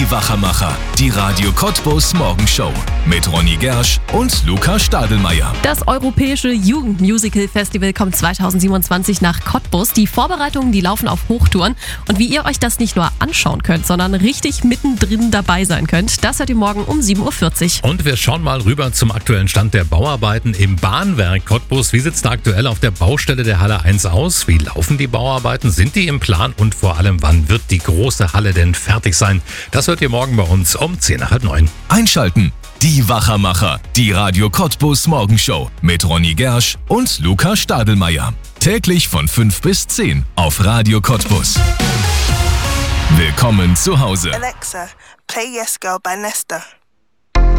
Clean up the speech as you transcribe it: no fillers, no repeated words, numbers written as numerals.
Die Wachermacher, die Radio Cottbus Morgenshow mit Ronny Gersch und Luca Stadelmeier. Das Europäische Jugendmusical-Festival kommt 2027 nach Cottbus. Die Vorbereitungen, die laufen auf Hochtouren. Und wie ihr euch das nicht nur anschauen könnt, sondern richtig mittendrin dabei sein könnt, das hört ihr morgen um 7.40 Uhr. Und wir schauen mal rüber zum aktuellen Stand der Bauarbeiten im Bahnwerk Cottbus. Wie sieht es da aktuell auf der Baustelle der Halle 1 aus? Wie laufen die Bauarbeiten? Sind die im Plan? Und vor allem, wann wird die große Halle denn fertig sein? Das hört ihr morgen bei uns um 8:10. Einschalten. Die Wachermacher, die Radio Cottbus Morgenshow mit Ronny Gersch und Luca Stadelmeier. Täglich von 5 bis 10 auf Radio Cottbus. Willkommen zu Hause. Alexa, play Yes Girl by Nesta.